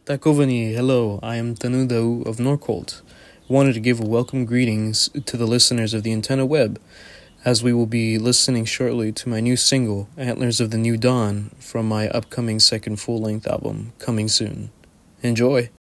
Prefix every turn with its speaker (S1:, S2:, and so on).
S1: Takovani, hello, I am Tanu Dau of Norcolt. Wanted to give a welcome greetings to the listeners of the Antenna Web, as we will be listening shortly to my new single, Antlers of the New Dawn, from my upcoming second full-length album, coming soon. Enjoy!